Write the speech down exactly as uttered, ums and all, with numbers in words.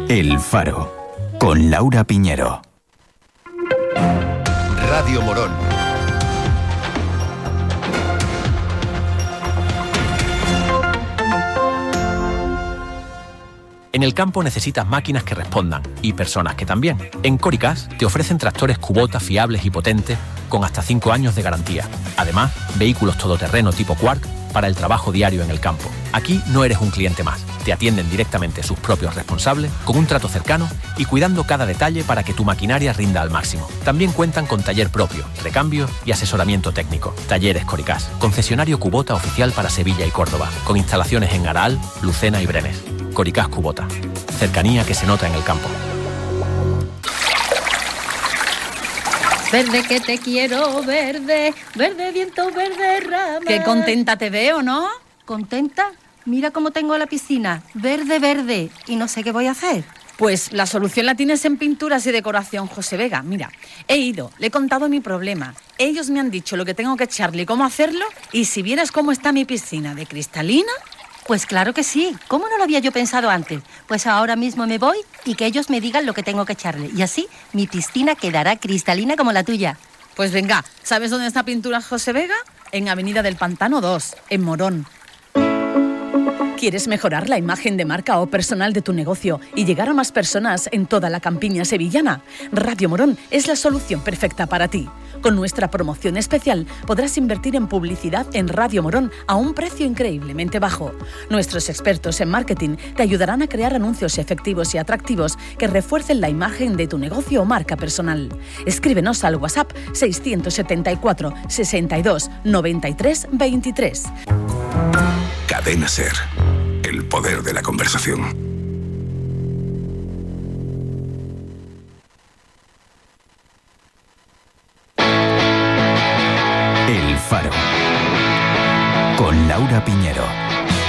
El Faro, con Laura Piñero. Radio Morón. En el campo necesitas máquinas que respondan y personas que también. En Coricas te ofrecen tractores Kubota fiables y potentes con hasta cinco años de garantía. Además, vehículos todoterreno tipo Quark para el trabajo diario en el campo. Aquí no eres un cliente más. Te atienden directamente sus propios responsables, con un trato cercano y cuidando cada detalle para que tu maquinaria rinda al máximo. También cuentan con taller propio, recambio y asesoramiento técnico. Talleres Coricas, concesionario Kubota oficial para Sevilla y Córdoba, con instalaciones en Aral, Lucena y Brenes. Coricas Kubota. Cercanía que se nota en el campo. Verde que te quiero, verde, verde viento, verde rama. Qué contenta te veo, ¿no? ¿Contenta? Mira cómo tengo la piscina, verde, verde, y no sé qué voy a hacer. Pues la solución la tienes en Pinturas y Decoración José Vega. Mira, he ido, le he contado mi problema. Ellos me han dicho lo que tengo que echarle y cómo hacerlo, y si vieras cómo está mi piscina de cristalina... Pues claro que sí. ¿Cómo no lo había yo pensado antes? Pues ahora mismo me voy y que ellos me digan lo que tengo que echarle. Y así mi piscina quedará cristalina como la tuya. Pues venga, ¿sabes dónde está Pinturas José Vega? En Avenida del Pantano dos, en Morón. ¿Quieres mejorar la imagen de marca o personal de tu negocio y llegar a más personas en toda la campiña sevillana? Radio Morón es la solución perfecta para ti. Con nuestra promoción especial podrás invertir en publicidad en Radio Morón a un precio increíblemente bajo. Nuestros expertos en marketing te ayudarán a crear anuncios efectivos y atractivos que refuercen la imagen de tu negocio o marca personal. Escríbenos al WhatsApp seiscientos setenta y cuatro, sesenta y dos, noventa y tres, veintitrés. Cadena Ser. El poder de la conversación. El Faro, con Laura Piñero.